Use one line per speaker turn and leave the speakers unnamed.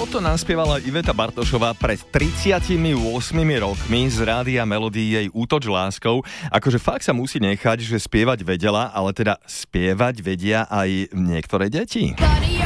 Toto naspievala Iveta Bartošová pred 38 rokmi z Rádia Melody jej Útoč láskou. Akože fakt sa musí nechať, že spievať vedela, ale teda spievať vedia aj niektoré deti.